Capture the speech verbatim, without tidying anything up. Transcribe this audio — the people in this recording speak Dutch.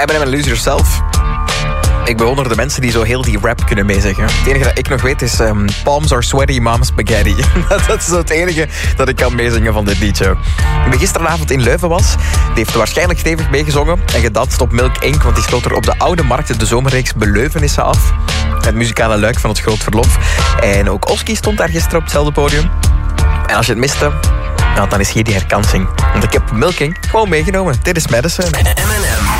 Eminem en Lose Yourself. Ik bewonder de mensen die zo heel die rap kunnen meezeggen. Het enige dat ik nog weet is... Um, Palms are sweaty, mom's spaghetti. Dat is zo het enige dat ik kan meezingen van dit liedje. Wie gisteravond in Leuven was... die heeft waarschijnlijk stevig meegezongen... en gedanst op Milk Inc. Want die sloot er op de Oude Markt de zomerreeks Beleuvenissen af. Het muzikale luik van het Groot Verlof. En ook Oski stond daar gisteren op hetzelfde podium. En als je het miste... nou, dan is hier die herkansing. Want ik heb Milk Inc. gewoon meegenomen. Dit is Madison. M en M.